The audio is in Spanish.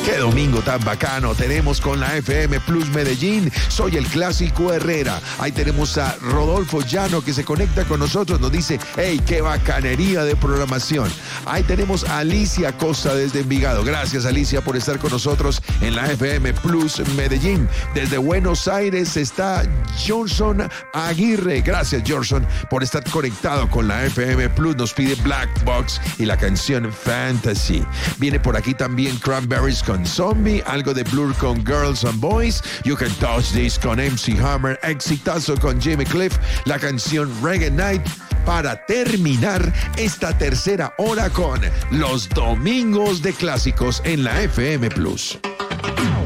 Qué domingo tan bacano tenemos con la FM Plus Medellín. Soy el Clásico Herrera. Ahí tenemos a Rodolfo Llano que se conecta con nosotros. Nos dice, hey, qué bacanería de programación. Ahí tenemos a Alicia Costa desde Envigado. Gracias, Alicia, por estar con nosotros en la FM Plus Medellín. Desde Buenos Aires está Johnson Aguirre. Gracias, Johnson, por estar conectado con la FM Plus. Nos pide Black Box y la canción Fantasy. Viene por aquí también Cranberries con Zombie, algo de Blur con Girls and Boys, You Can Touch This con MC Hammer, exitazo con Jimmy Cliff, la canción Reggae Night, para terminar esta tercera hora con los domingos de clásicos en la FM Plus.